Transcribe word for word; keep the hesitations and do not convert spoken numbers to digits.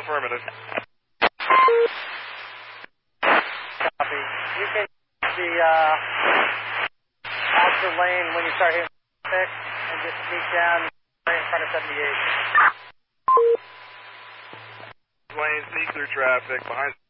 Affirmative. Copy. You can the uh, out the lane when you start hitting six and just sneak down right in front of seventy-eight. Lane, sneak through traffic behind